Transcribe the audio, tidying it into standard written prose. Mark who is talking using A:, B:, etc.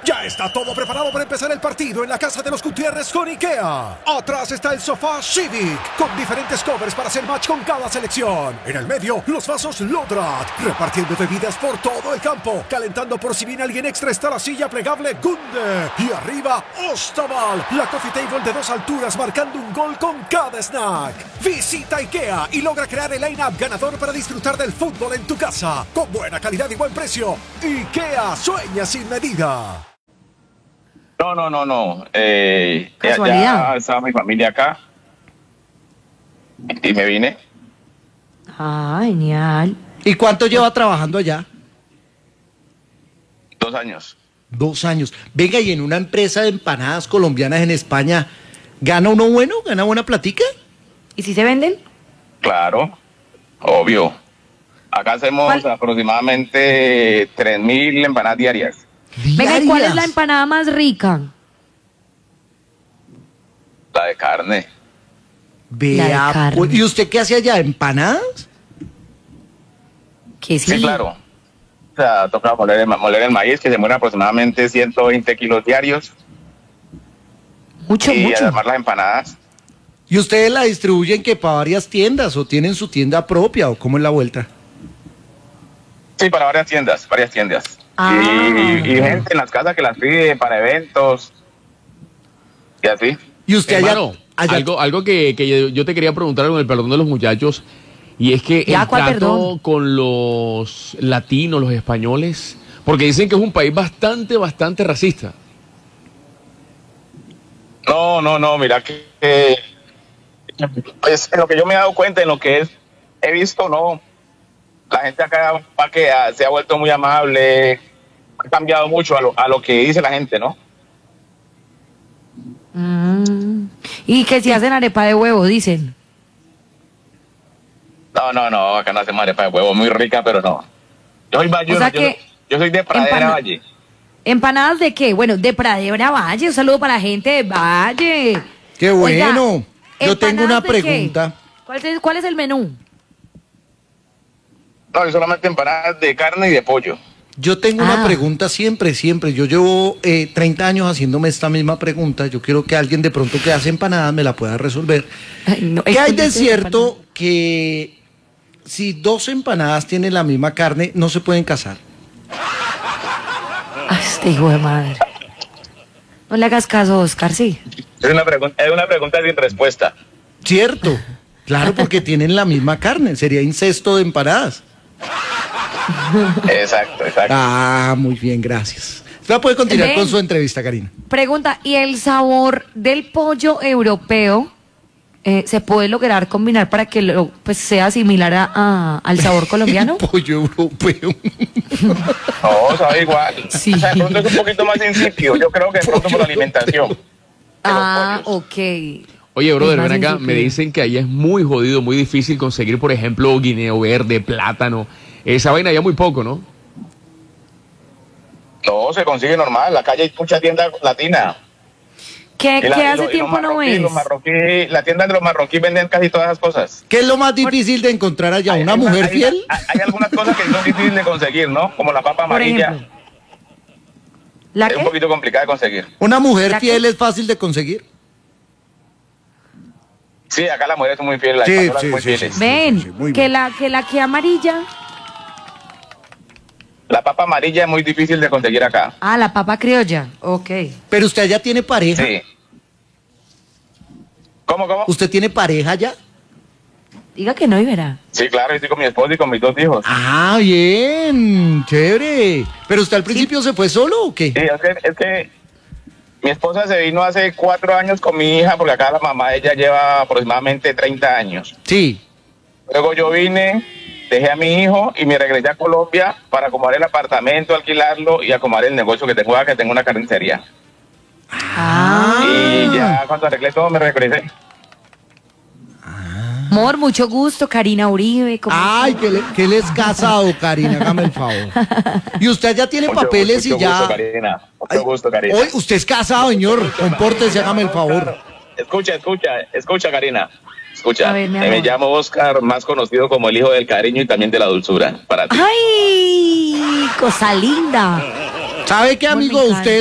A: Ya está todo preparado para empezar el partido en la casa de los Gutiérrez con IKEA. Atrás está el sofá Civic, con diferentes covers para hacer match con cada selección. En el medio, los vasos Lodrat, repartiendo bebidas por todo el campo. Calentando por si viene alguien extra está la silla plegable Gunde. Y arriba, Ostaval, la coffee table de 2 alturas marcando un gol con cada snack. Visita IKEA y logra crear el line-up ganador para disfrutar del fútbol en tu casa. Con buena calidad y buen precio. IKEA, sueña sin medida.
B: No.
C: ¿Casualidad?
B: Ya estaba mi familia acá y me vine.
C: Ah, genial.
D: ¿Y cuánto lleva trabajando allá?
B: 2 años.
D: 2 años. Venga, y en una empresa de empanadas colombianas en España, ¿gana uno bueno? ¿Gana buena platica?
C: ¿Y si se venden?
B: Claro, obvio. Acá hacemos aproximadamente 3.000 empanadas diarias.
C: Venga, ¿y cuál es la
D: Diarias.
C: empanada más rica?
B: La de carne.
D: Vea,
C: La de carne.
D: pues, ¿y usted qué hace allá? ¿Empanadas?
C: Que
B: Sí, claro. O sea, toca moler el maíz, que se muere aproximadamente 120 kilos diarios.
C: Mucho.
B: Y además las empanadas.
D: ¿Y ustedes la distribuyen que para varias tiendas o tienen su tienda propia o cómo es la vuelta?
B: Sí, para varias tiendas.
C: Ah.
B: Y gente en las casas que las pide para eventos y así.
D: ¿Y usted
E: Hermano,
D: allá?
E: algo que yo te quería preguntar con el perdón de los muchachos, y es que
C: Ya,
E: el
C: ¿cuál
E: trato
C: perdón?
E: con los latinos, los españoles, porque dicen que es un país bastante racista.
B: No, mira que pues en lo que yo me he dado cuenta, en lo que he visto, no. La gente acá se ha vuelto muy amable, ha cambiado mucho a lo que dice la gente, ¿no?
C: Y que si hacen arepa de huevo, dicen.
B: No, acá no hacemos arepa de huevo, muy rica, pero no. Yo soy bayuno,
C: O sea que
B: yo soy de Pradera Valle.
C: ¿Empanadas de qué? Bueno, de Pradera Valle. Un saludo para la gente de Valle.
D: ¡Qué bueno!
C: Oiga,
D: Yo tengo una
C: ¿empanadas de qué?
D: pregunta.
C: ¿Cuál es el menú?
B: No, yo solamente empanadas de carne y de pollo.
D: Yo tengo una pregunta siempre. Yo llevo 30 años haciéndome esta misma pregunta. Yo quiero que alguien de pronto que hace empanadas me la pueda resolver.
C: Ay, no,
D: ¿Qué hay de
C: escondite
D: cierto que si 2 empanadas tienen la misma carne, no se pueden casar?
C: Ay, este hijo de madre. No le hagas caso, Oscar, sí.
B: Es una pregunta sin respuesta.
D: ¿Cierto? Claro, porque tienen la misma carne. Sería incesto de empanadas.
B: Exacto.
D: Ah, muy bien, gracias. Usted puede continuar
C: Ven.
D: con su entrevista, Karina.
C: Pregunta, ¿y el sabor del pollo europeo se puede lograr combinar para que pues sea similar al sabor colombiano?
D: Pollo europeo.
B: No, sabe igual.
C: Sí.
B: O sea, de pronto es un poquito más insípido. Yo creo que de pronto por la alimentación.
C: Ok.
E: Oye, brother,
C: Es más
E: ven acá,
C: insípido.
E: me dicen que allá es muy jodido, muy difícil conseguir, por ejemplo, guineo verde, plátano. Esa vaina allá muy poco, ¿no?
B: No, se consigue normal. En la calle hay mucha tienda latina.
C: ¿Qué
B: Y
C: hace
B: los
C: tiempo no
B: marroquíes,
C: ves?
B: la tienda de los marroquíes venden casi todas esas cosas.
D: ¿Qué es lo más difícil de encontrar allá? ¿Una
B: Hay
D: mujer fiel?
B: Hay algunas cosas que son difíciles de conseguir, ¿no? Como la papa
C: Por
B: amarilla.
C: ejemplo. ¿La
B: Es un
C: qué?
B: poquito complicada de conseguir.
D: ¿Una mujer
C: ¿La
D: fiel
C: qué?
D: es fácil de conseguir?
B: Sí, acá las mujeres son muy fieles, las
D: Sí,
B: españolas
D: sí,
B: muy
D: sí,
B: fieles.
D: sí.
C: Ven,
D: muy
C: que
D: bien.
C: la que amarilla.
B: La papa amarilla es muy difícil de conseguir acá.
C: Ah, la papa criolla. Ok.
D: Pero usted allá tiene pareja.
B: Sí. ¿Cómo?
D: ¿Usted tiene pareja allá?
C: Diga que no y verá.
B: Sí, claro, estoy con mi esposo y con mis 2 hijos.
D: Ah, bien, chévere. ¿Pero usted al principio se fue solo o qué?
B: Sí, es que mi esposa se vino hace 4 años con mi hija, porque acá la mamá de ella lleva aproximadamente 30 años.
D: Sí.
B: Luego yo vine, dejé a mi hijo y me regresé a Colombia para acomodar el apartamento, alquilarlo y acomodar el negocio que tengo acá, que tengo una carnicería. Y ya cuando arreglé todo me regresé.
C: Amor, mucho gusto, Karina Uribe.
D: Ay, que él es casado, Karina, hágame el favor. Y usted ya tiene papeles y ya...
B: Mucho gusto, Karina. Mucho gusto, Karina.
D: Hoy usted es casado, señor. Compórtese, hágame el favor.
B: Escucha, Karina. Escucha,
C: A ver, mi
B: me
C: amor.
B: llamo Oscar, más conocido como el hijo del cariño y también de la dulzura. Para ti.
C: ¡Ay! Cosa linda.
D: ¿Sabe qué, amigo?
C: Muy
D: Usted